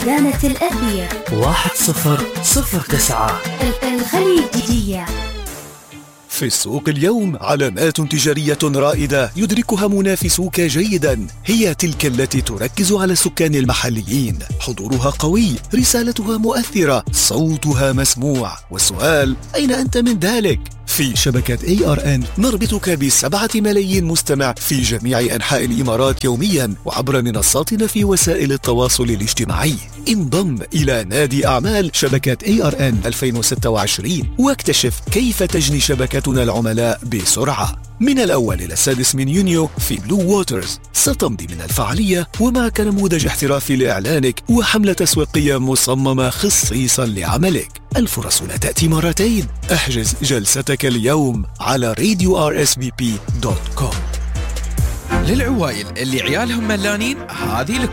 زنزانة الأثير 1009 الخليجية. في السوق اليوم علامات تجارية رائدة يدركها منافسوك جيدا، هي تلك التي تركز على السكان المحليين، حضورها قوي، رسالتها مؤثرة، صوتها مسموع. والسؤال: أين أنت من ذلك؟ في شبكة ARN نربطك ب7 ملايين مستمع في جميع أنحاء الإمارات يوميا وعبر منصاتنا في وسائل التواصل الاجتماعي. انضم إلى نادي أعمال شبكة ARN 2026 واكتشف كيف تجني شبكتنا العملاء بسرعة. من الأول إلى 6 يونيو في بلو ووترز ستمضي من الفعالية ومعك نموذج احترافي لإعلانك وحملة تسويقية مصممة خصيصا لعملك. الفرص لا تأتي مرتين، احجز جلستك اليوم على radiorsvp.com. للعوائل اللي عيالهم ملانين، هذه لكم.